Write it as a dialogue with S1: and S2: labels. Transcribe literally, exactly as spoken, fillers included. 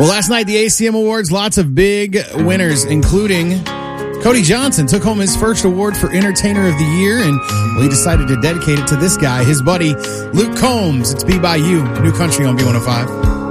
S1: Well, last night, the A C M Awards, lots of big winners, including Cody Johnson took home his first award for Entertainer of the Year, and well, he decided to dedicate it to this guy, his buddy, Luke Combs. It's Be By You, New Country on B one oh five.